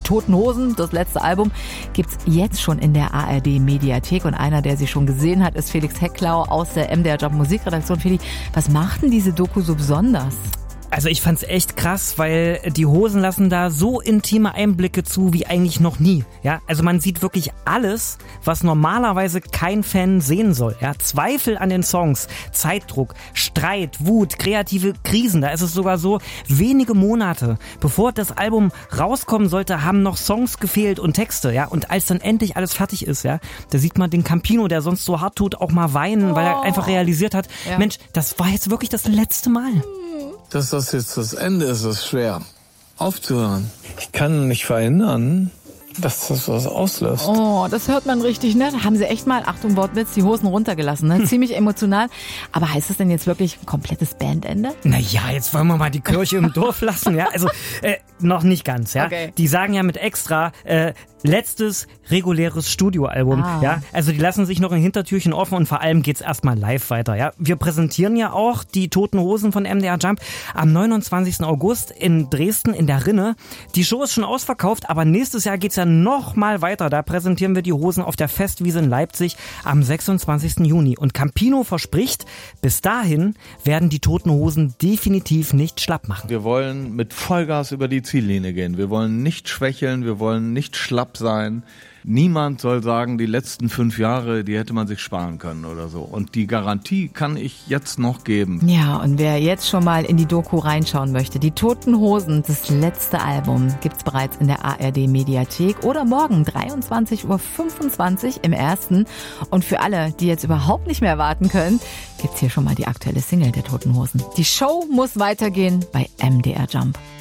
Toten Hosen, das letzte Album, gibt's jetzt schon in der ARD-Mediathek. Und einer, der sie schon gesehen hat, ist Felix Hecklau aus der MDR Job Musikredaktion. Felix, was macht denn diese Doku so besonders? Also ich fand's echt krass, weil die Hosen lassen da so intime Einblicke zu wie eigentlich noch nie. Ja, also man sieht wirklich alles, was normalerweise kein Fan sehen soll. Ja, Zweifel an den Songs, Zeitdruck, Streit, Wut, kreative Krisen. Da ist es sogar so, wenige Monate bevor das Album rauskommen sollte, haben noch Songs gefehlt und Texte. Ja, und als dann endlich alles fertig ist, ja, da sieht man den Campino, der sonst so hart tut, auch mal weinen, weil er einfach realisiert hat, Mensch, das war jetzt wirklich das letzte Mal. Dass das jetzt das Ende ist, ist schwer. Aufzuhören. Ich kann nicht verhindern, dass das was auslöst. Oh, das hört man richtig, ne? Da haben sie echt mal, Achtung Wortwitz, die Hosen runtergelassen, ne? Ziemlich emotional. Aber heißt das denn jetzt wirklich ein komplettes Bandende? Naja, jetzt wollen wir mal die Kirche im Dorf lassen, ja? Also, noch nicht ganz, ja? Okay. Die sagen ja mit extra, letztes reguläres Studioalbum, ja? Also die lassen sich noch ein Hintertürchen offen und vor allem geht's erstmal live weiter, ja? Wir präsentieren ja auch die Toten Hosen von MDR Jump am 29. August in Dresden in der Rinne. Die Show ist schon ausverkauft, aber nächstes Jahr geht's ja noch mal weiter. Da präsentieren wir die Hosen auf der Festwiese in Leipzig am 26. Juni. Und Campino verspricht, bis dahin werden die Toten Hosen definitiv nicht schlapp machen. Wir wollen mit Vollgas über die Ziellinie gehen. Wir wollen nicht schwächeln, wir wollen nicht schlapp sein. Niemand soll sagen, die letzten 5 Jahre, die hätte man sich sparen können oder so. Und die Garantie kann ich jetzt noch geben. Ja, und wer jetzt schon mal in die Doku reinschauen möchte, die Toten Hosen, das letzte Album, gibt's bereits in der ARD-Mediathek oder morgen 23:25 Uhr im Ersten. Und für alle, die jetzt überhaupt nicht mehr warten können, gibt's hier schon mal die aktuelle Single der Toten Hosen. Die Show muss weitergehen bei MDR Jump.